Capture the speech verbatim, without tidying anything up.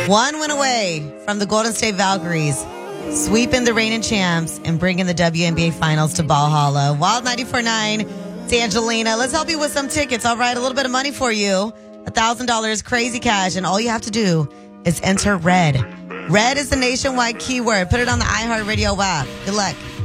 One win away from the Golden State Valkyries, sweeping the reigning champs and bringing the W N B A Finals to Valhalla. Wild ninety-four point nine, it's Angelina. Let's help you with some tickets. All right, a little bit of money for you. one thousand dollars crazy cash, and all you have to do is enter RED. RED is the nationwide keyword. Put it on the iHeartRadio app. Good luck.